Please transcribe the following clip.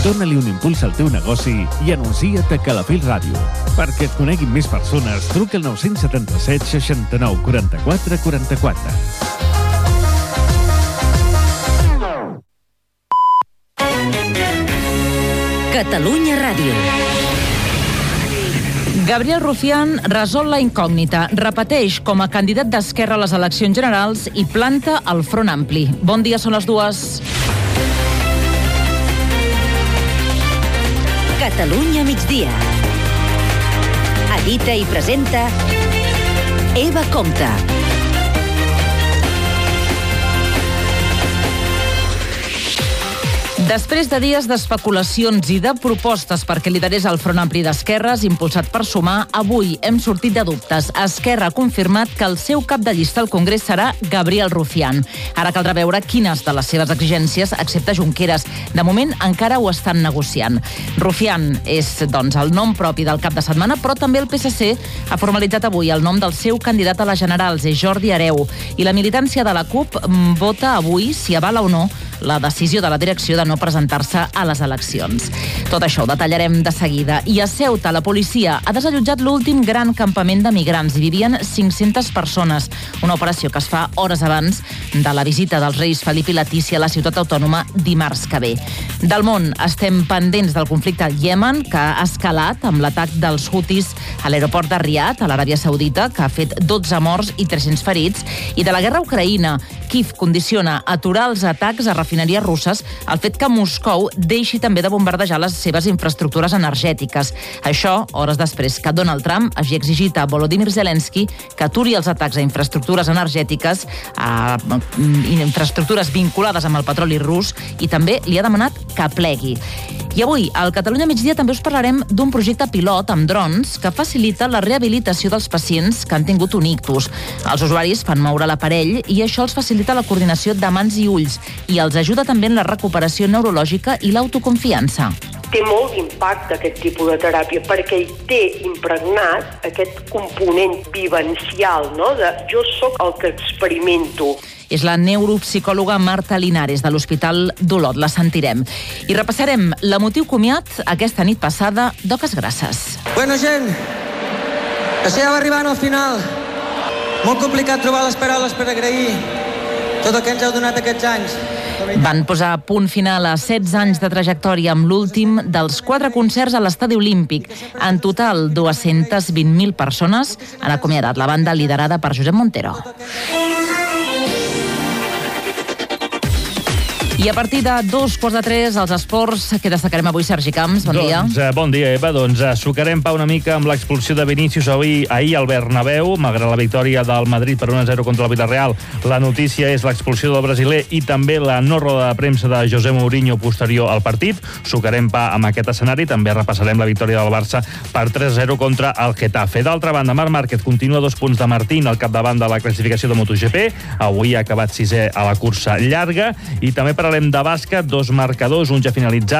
Dóna-li un impuls al teu negoci i anuncia't a Calafell Ràdio. Perquè et coneguin més persones, truca al 977 69 44 44. Catalunya Ràdio. Gabriel Rufián resol la incògnita, repeteix com a candidat d'Esquerra a les eleccions generals i planta el Front Ampli. Bon dia, són les 2. Catalunya migdia. Edita i presenta Eva Compte. Després de dies d'especulacions i de propostes perquè liderés el Front Ampli d'Esquerres, impulsat per Sumar, avui hem sortit de dubtes. Esquerra ha confirmat que el seu cap de llista al Congrés serà Gabriel Rufián. Ara caldrà veure quines de les seves exigències accepta Junqueras. De moment encara ho estan negociant. Rufián és, doncs, el nom propi del cap de setmana, però també el PSC ha formalitzat avui el nom del seu candidat a les generals, és Jordi Hereu. I la militància de la CUP vota avui si avala o no la decisió de la direcció de no presentar-se a les eleccions. Tot això ho detallarem de seguida. I a Ceuta, la policia ha desallotjat l'últim gran campament de migrants. Hi vivien 500 persones, una operació que es fa hores abans de la visita dels reis Felip i Letícia a la ciutat autònoma dimarts que ve. Del món, estem pendents del conflicte al Iemen, que ha escalat amb l'atac dels Houthis a l'aeroport de Riad, a l'Aràbia Saudita, que ha fet 12 morts i 300 ferits, i de la guerra a Ucraïna. Kiev condiciona aturar els atacs a refineries russes el fet que Moscou deixi també de bombardejar les seves infraestructures energètiques. Això, hores després que Donald Trump hagi exigit a Volodymyr Zelensky que aturi els atacs a infraestructures energètiques, a infraestructures vinculades amb el petroli rus, i també li ha demanat que plegui. I avui, al Catalunya Migdia, també us parlarem d'un projecte pilot amb drons que facilita la rehabilitació dels pacients que han tingut un ictus. Els usuaris fan moure l'aparell i això els facilita la coordinació de mans i ulls i els ajuda també en la recuperació neurològica i l'autoconfiança. Té molt d'impacte aquest tipus de teràpia perquè hi té impregnat aquest component vivencial, no? De jo sóc el que experimento. És la neuropsicòloga Marta Linares de l'Hospital d'Olot, la sentirem. I repassarem l'emotiu comiat aquesta nit passada d'Oques Grasses. Bueno, gent, això ja va arribant al final. Molt complicat trobar les paraules per agrair tot el que ens heu donat aquests anys. Van posar punt final a 16 anys de trajectòria amb l'últim dels 4 concerts a l'Estadi Olímpic. En total, 220.000 persones han acomiadat la banda liderada per Josep Montero. I a partir de 2:45 als esports, què destacarem avui, Sergi Camps? Bon dia. Bon dia, Eva. Sucarem pa una mica amb l'expulsió de Vinícius ahir al Bernabéu, malgrat la victòria del Madrid per 1-0 contra el Villarreal. La notícia és l'expulsió del brasiler i també la no roda de premsa de José Mourinho posterior al partit. Sucarem pa amb aquest escenari. També repassarem la victòria del Barça per 3-0 contra el Getafe. D'altra banda, Marc Márquez continua 2 punts de Martín al capdavant de la classificació de MotoGP. Avui ha acabat 6è a la cursa llarga. I també parlarem de bàsquet, 2 marcadors, un ja finalitzat.